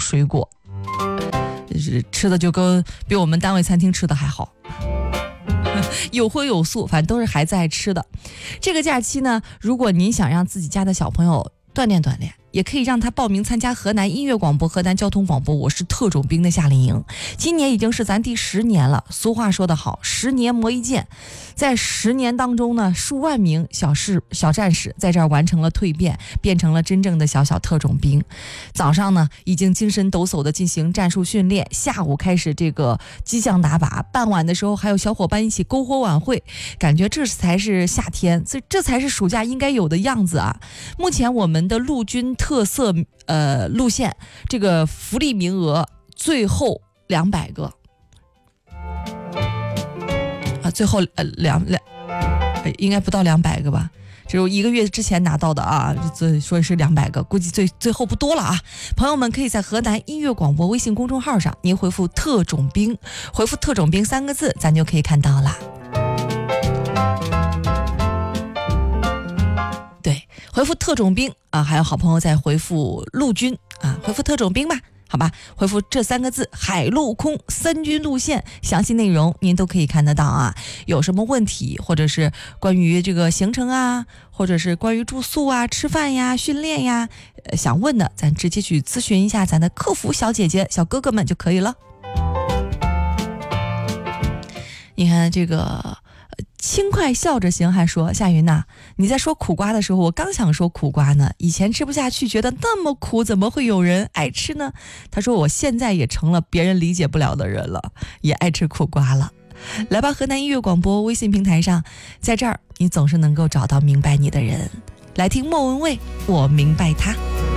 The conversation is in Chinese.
水果，吃的就跟比我们单位餐厅吃的还好。有荤有素，反正都是孩子爱吃的。这个假期呢，如果您想让自己家的小朋友锻炼锻炼，也可以让他报名参加河南音乐广播、河南交通广播我是特种兵的夏令营。今年已经是咱第10年了，俗话说得好，10年磨一剑。在10年当中呢，数万名小战士在这儿完成了蜕变，变成了真正的小特种兵。早上呢，已经精神抖擞的进行战术训练，下午开始这个激将打靶，傍晚的时候还有小伙伴一起篝火晚会，感觉这才是夏天，这才是暑假应该有的样子啊！目前我们的陆军特色路线，这个福利名额最后200个。最后应该不到200个吧，只有1个月之前拿到的啊，说是200个，估计最后不多了啊。朋友们可以在河南音乐广播微信公众号上，您回复特种兵，回复特种兵3个字，咱就可以看到了。对，回复特种兵啊，还有好朋友在回复陆军啊，回复特种兵吧。好吧，回复这3个字，海陆空3军路线，详细内容您都可以看得到啊。有什么问题，或者是关于这个行程啊，或者是关于住宿啊、吃饭呀、训练呀，想问的，咱直接去咨询一下咱的客服小姐姐、小哥哥们就可以了。你看这个轻快笑着行还说，夏云呐，你在说苦瓜的时候，我刚想说苦瓜呢，以前吃不下去，觉得那么苦，怎么会有人爱吃呢？他说我现在也成了别人理解不了的人了，也爱吃苦瓜了。来吧，河南音乐广播微信平台上，在这儿你总是能够找到明白你的人。来听莫文蔚，我明白他。